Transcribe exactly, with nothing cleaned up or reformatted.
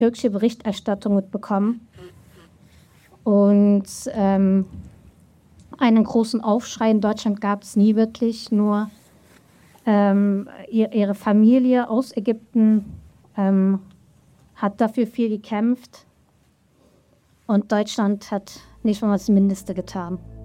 türkische Berichterstattung mitbekommen. Und ähm, einen großen Aufschrei in Deutschland gab es nie wirklich, nur ähm, ihr, ihre Familie aus Ägypten ähm, hat dafür viel gekämpft und Deutschland hat nicht mal das Mindeste getan.